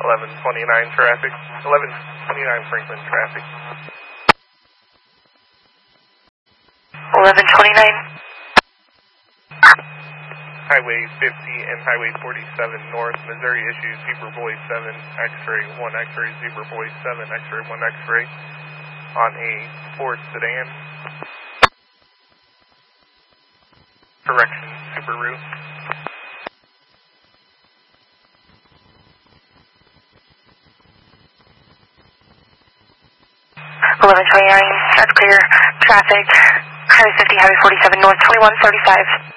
1129 traffic, 1129 Franklin traffic. 1129. Highway 50 and Highway 47 North, Missouri issues Zebra Boy 7, X-ray 1 X-ray, Zebra Boy 7, X-ray 1 X-ray on a Ford sedan. Correction, Subaru. 1129, that's clear. Traffic, Highway 50, Highway 47 North, 2135.